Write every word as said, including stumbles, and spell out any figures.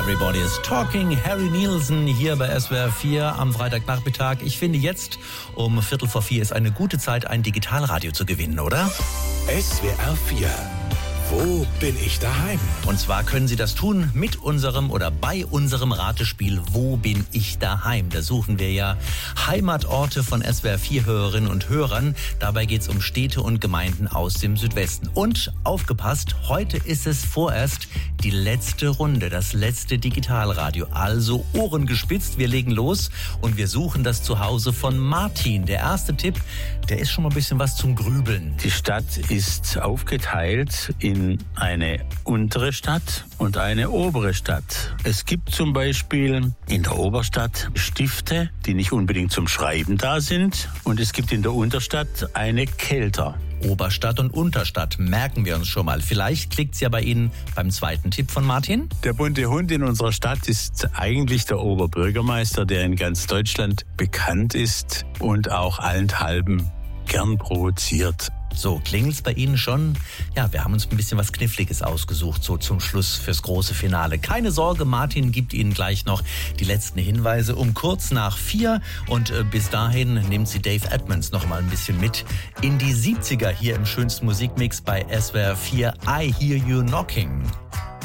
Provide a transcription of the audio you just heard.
Everybody is talking. Harry Nilsson hier bei S W R vier am Freitagnachmittag. Ich finde, jetzt um Viertel vor vier ist eine gute Zeit, ein Digitalradio zu gewinnen, oder? S W R vier. Wo bin ich daheim? Und zwar können Sie das tun mit unserem oder bei unserem Ratespiel Wo bin ich daheim? Da suchen wir ja Heimatorte von S W R vier Hörerinnen und Hörern. Dabei geht es um Städte und Gemeinden aus dem Südwesten. Und aufgepasst, heute ist es vorerst die letzte Runde, das letzte Digitalradio. Also Ohren gespitzt, wir legen los und wir suchen das Zuhause von Martin. Der erste Tipp, der ist schon mal ein bisschen was zum Grübeln. Die Stadt ist aufgeteilt in eine untere Stadt und eine obere Stadt. Es gibt zum Beispiel in der Oberstadt Stifte, die nicht unbedingt zum Schreiben da sind. Und es gibt in der Unterstadt eine Kelter. Oberstadt und Unterstadt, merken wir uns schon mal. Vielleicht klickt's ja bei Ihnen beim zweiten Tipp von Martin. Der bunte Hund in unserer Stadt ist eigentlich der Oberbürgermeister, der in ganz Deutschland bekannt ist und auch allenthalben gern provoziert. So, klingelt's bei Ihnen schon? Ja, wir haben uns ein bisschen was Kniffliges ausgesucht, so zum Schluss fürs große Finale. Keine Sorge, Martin gibt Ihnen gleich noch die letzten Hinweise um kurz nach vier. Und äh, bis dahin nimmt sie Dave Edmunds noch mal ein bisschen mit in die siebziger hier im schönsten Musikmix bei S W R vier. I Hear You Knocking.